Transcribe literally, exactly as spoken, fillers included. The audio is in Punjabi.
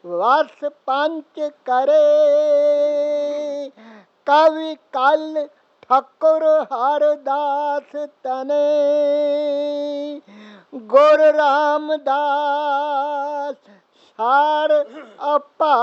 ਵਸ ਪੰਚ ਕਰੇ। ਕਵੀ ਕਲ ਠਾਕੁਰ ਹਰਦਾਸ ਤਨੇ। ਗੁਰ ਰਾਮਦਾਸ ਸਾਰ ਆਪਾ